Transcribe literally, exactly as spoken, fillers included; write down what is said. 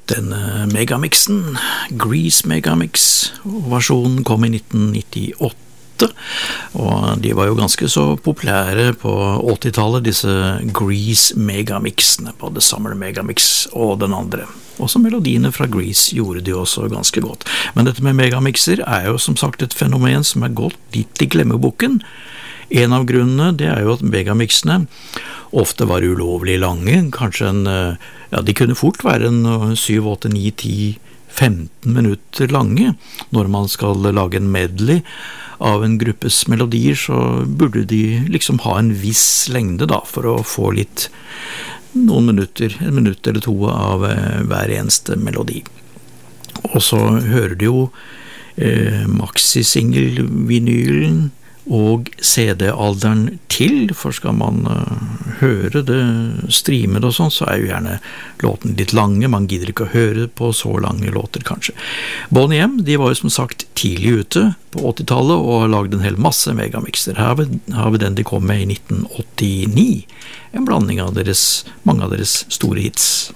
Denne megamixen, Grease Megamix, versjonen kom i nitten nittiåtte, og de var jo ganske så populære på åttitallet, disse Grease Megamixene, både Summer Megamix og den andre. Også melodiene fra Grease gjorde de også ganske godt. Men dette med megamixer er jo som sagt et fenomen som er gått litt i glemmeboken. En av grunnene det er jo at megamixene ofte var ulovlig lange, kanskje en, ja, de kunne fort være en syv, åtte, ni, ti, femten minutter lange. Når man skal lage en medley av en gruppes melodier, så burde de liksom ha en viss lengde da, for å få litt, noen minutter, en minutt eller to av hver eneste melodi. Og så hører du jo eh, maxi-single-vinylen og C D-alderen til, for skal man uh, høre det streamet og sånn, så er jo gjerne låten litt lange, man gidder ikke å høre på så lange låter kanskje. Boney M, de var jo som sagt tidlig ute på åttitallet og har laget en hel masse megamixer. Her har vi, har vi den de kom med i nitten åttini, en blanding av deres, mange av deres store hits.